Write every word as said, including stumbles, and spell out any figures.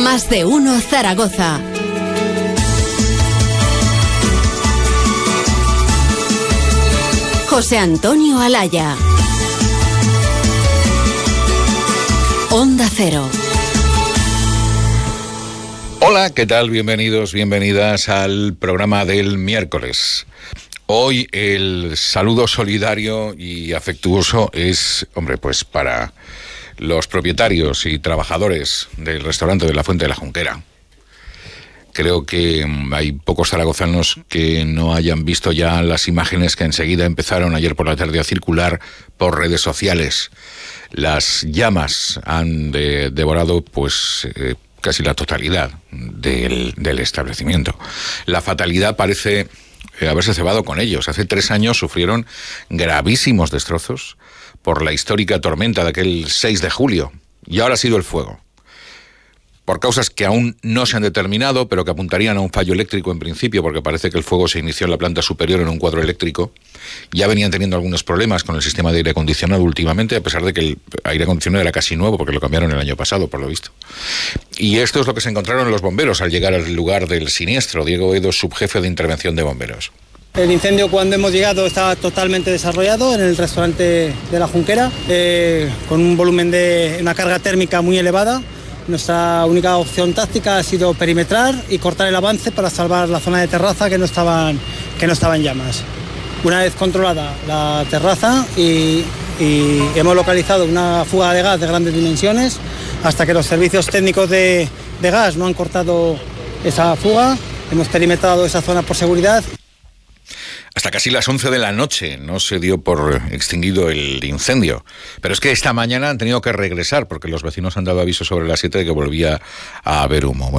Más de uno Zaragoza. José Antonio Alaya. Onda Cero. Hola, ¿qué tal? Bienvenidos, bienvenidas al programa del miércoles. Hoy el saludo solidario y afectuoso es, hombre, pues para los propietarios y trabajadores del restaurante de la Fuente de la Junquera. Creo que hay pocos zaragozanos que no hayan visto ya las imágenes que enseguida empezaron ayer por la tarde a circular por redes sociales. Las llamas han de, devorado, pues, eh, casi la totalidad del, del establecimiento. La fatalidad parece eh, haberse cebado con ellos. Hace tres años sufrieron gravísimos destrozos por la histórica tormenta de aquel seis de julio. Y ahora ha sido el fuego. Por causas que aún no se han determinado, pero que apuntarían a un fallo eléctrico en principio, porque parece que el fuego se inició en la planta superior en un cuadro eléctrico. Ya venían teniendo algunos problemas con el sistema de aire acondicionado últimamente, a pesar de que el aire acondicionado era casi nuevo, porque lo cambiaron el año pasado, por lo visto. Y esto es lo que se encontraron los bomberos al llegar al lugar del siniestro. Diego Edo, subjefe de intervención de bomberos. El incendio, cuando hemos llegado, estaba totalmente desarrollado en el restaurante de la Junquera, eh, con un volumen de una carga térmica muy elevada. Nuestra única opción táctica ha sido perimetrar y cortar el avance para salvar la zona de terraza que no estaban, que no estaba en llamas. Una vez controlada la terraza y, y hemos localizado una fuga de gas de grandes dimensiones, hasta que los servicios técnicos de, de gas no han cortado esa fuga, hemos perimetrado esa zona por seguridad. Hasta casi las once de la noche no se dio por extinguido el incendio. Pero es que esta mañana han tenido que regresar porque los vecinos han dado aviso sobre las siete de que volvía a haber humo.